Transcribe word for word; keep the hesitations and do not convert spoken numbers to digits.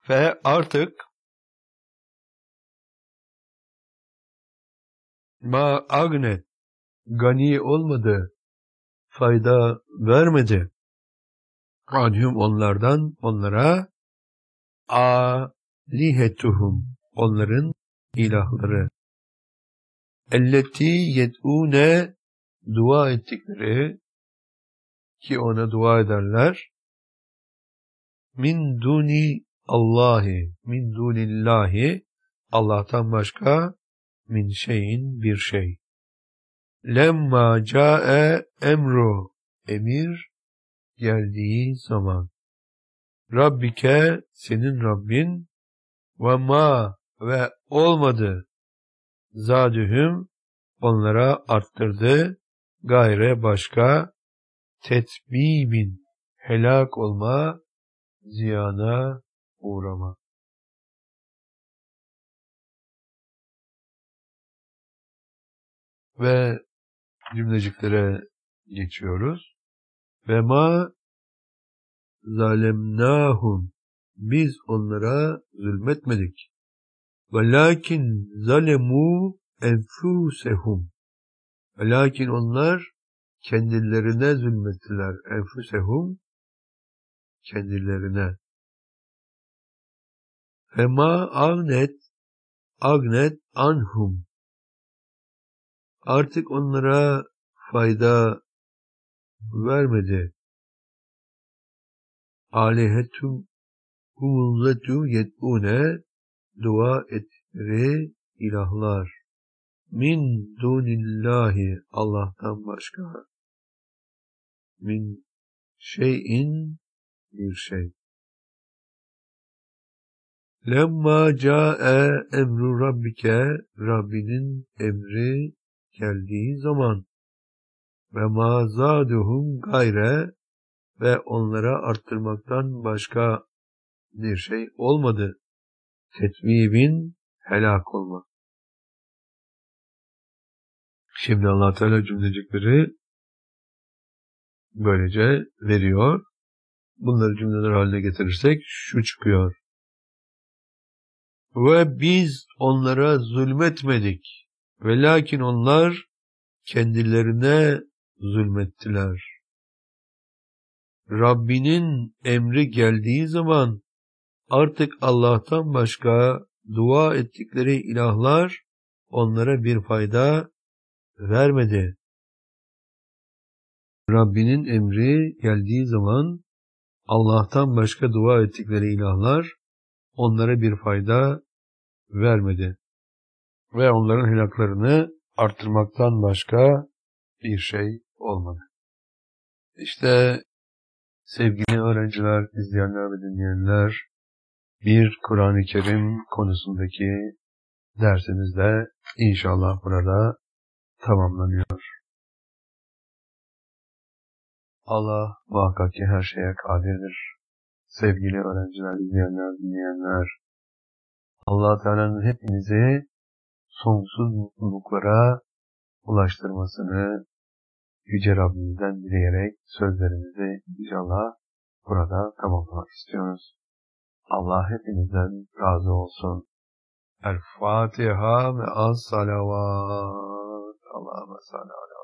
Ve artık ma agnet gani olmadı, fayda vermedi. Anhum onlardan, onlara alihetuhum, onların ilahları. Elleti yed'une, dua ettikleri, ki ona dua ederler. Min duni Allahi, min dunillahi, Allah'tan başka, min şeyin, bir şey. Lemma ca'e emru, emir geldiği zaman. Rabbike, senin Rabbin, ve ma, ve olmadı, zadühüm, onlara arttırdı, gayre başka, tetbibin, helak olma, ziyana uğrama. Ve cümleciklere geçiyoruz. Ve ma zalemnahum, biz onlara zulmetmedik. Velakin zalemu enfusehum, velakin onlar kendilerine zulmettiler. Enfusehum, kendilerine. Fema agnet, agnet anhum, artık onlara fayda vermedi. Alihetum humulletu yed'une, dua ettikleri ilahlar. Min dunillahi, Allah'tan başka. Min şeyin, bir şey. Lemma ca'e emru rabbike, Rabbinin emri geldiği zaman. Ve ma zaduhum gayre, ve onlara arttırmaktan başka bir şey olmadı. Tetbibin, helak olma. Şimdi Allah Teala cümlecikleri böylece veriyor. Bunları cümleler haline getirirsek şu çıkıyor. Ve biz onlara zulmetmedik. Ve lakin onlar kendilerine zulmettiler. Rabbinin emri geldiği zaman artık Allah'tan başka dua ettikleri ilahlar onlara bir fayda vermedi. Rabbinin emri geldiği zaman Allah'tan başka dua ettikleri ilahlar onlara bir fayda vermedi. Ve onların helaklarını arttırmaktan başka bir şey olmadı. İşte sevgili öğrenciler, izleyenler ve dinleyenler, bir Kur'an-ı Kerim konusundaki dersimiz de inşallah burada tamamlanıyor. Allah muhakkak ki her şeye kadirdir. Sevgili öğrenciler, izleyenler, dinleyenler, Allah Teala'nın hepinizi sonsuz mutluluklara ulaştırmasını Yüce Rabbimizden dileyerek sözlerimizi inşallah burada tamamlamak istiyoruz. Allah hepinizden razı olsun. El Fatiha ve as salavat. Allahümme salli ala